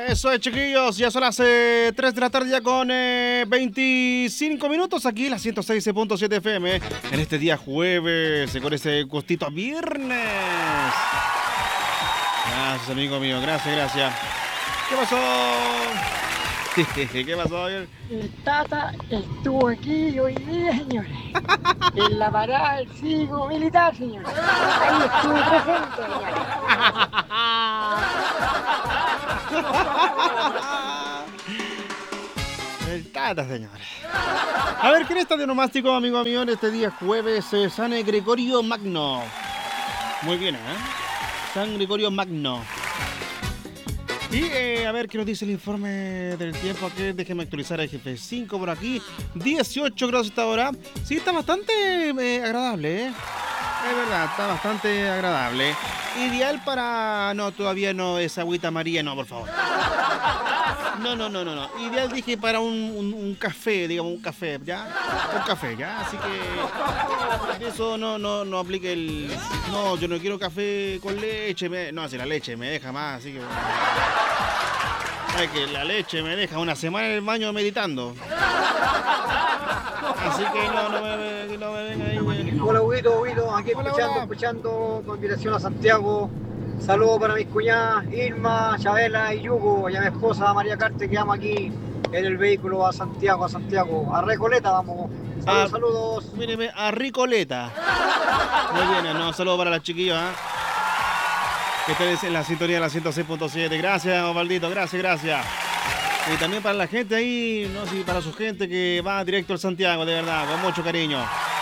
Eso es, chiquillos, ya son las 3 de la tarde ya con 25 minutos aquí, la 106.7 FM, en este día jueves, con ese gustito a viernes. Gracias, amigo mío, gracias. ¿Qué pasó? ¿Qué pasó, Javier? El Tata estuvo aquí hoy día, señores. En la parada del cívico militar, señores. Ahí estuvo presente, señores. El Tata, señores. A ver, ¿quién está de onomástico, amigo mío, en este día jueves? San Gregorio Magno. Muy bien, ¿eh? San Gregorio Magno. Y a ver qué nos dice el informe del tiempo aquí. Déjeme actualizar el jefe 5 por aquí. 18 grados hasta ahora. Sí, está bastante agradable, ¿eh? Es verdad, está bastante agradable. Ideal para... No, todavía no es agüita amarilla, no, por favor. No. Ideal dije para un café, digamos, un café, ¿ya? Un café, ¿ya? Así que eso no aplique el... No, yo no quiero café con leche. No, si la leche me deja más, así que... Es que la leche me deja una semana en el baño meditando. Así que no me venga ahí. Hola, Huguito, aquí Hola, escuchando con dirección a Santiago. Saludos para mis cuñadas Irma, Chabela y Yugo, y a mi esposa María Carte, que amo aquí en el vehículo a Santiago. A Recoleta vamos. Saludos. Míreme, a Ricoleta. Muy bien, no, saludos para las chiquillas, ¿eh? Que estén en la sintonía de la 106.7. Gracias, Osvaldito, gracias. Y también para la gente ahí, no sé, para su gente que va directo al Santiago, de verdad, con mucho cariño.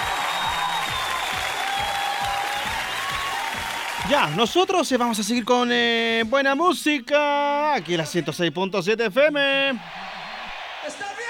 Ya, nosotros vamos a seguir con buena música aquí en la 106.7 FM. Está bien.